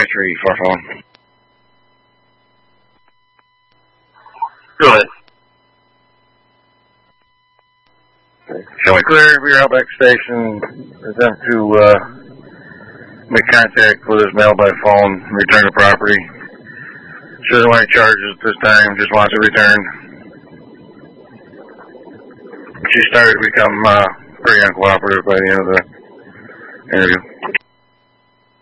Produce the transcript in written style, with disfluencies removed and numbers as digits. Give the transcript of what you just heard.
transfer you for phone. Go ahead. Shall we clear your Outback station? Attempt to make contact with his mail by phone, return the property. She doesn't want any charges at this time, just wants it returned. She started to become pretty uncooperative by the end of the interview.